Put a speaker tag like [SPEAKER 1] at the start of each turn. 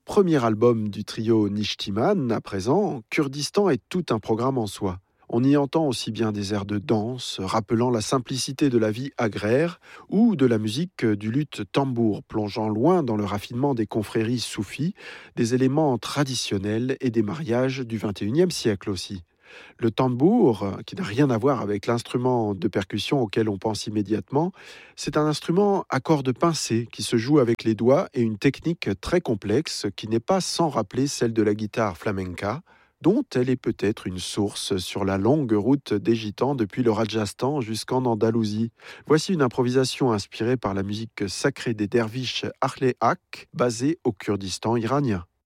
[SPEAKER 1] premier album du trio Nishtiman, à présent, Kurdistan est tout un programme en soi. On y entend aussi bien des airs de danse, rappelant la simplicité de la vie agraire, ou de la musique du luth tambour, plongeant loin dans le raffinement des confréries soufis, des éléments traditionnels et des mariages du XXIe siècle aussi. Le tambour, qui n'a rien à voir avec l'instrument de percussion auquel on pense immédiatement, c'est un instrument à cordes pincées qui se joue avec les doigts et une technique très complexe qui n'est pas sans rappeler celle de la guitare flamenca, dont elle est peut-être une source sur la longue route des Gitans depuis le Rajasthan jusqu'en Andalousie. Voici une improvisation inspirée par la musique sacrée des derviches Ahle Ak, basée au Kurdistan iranien.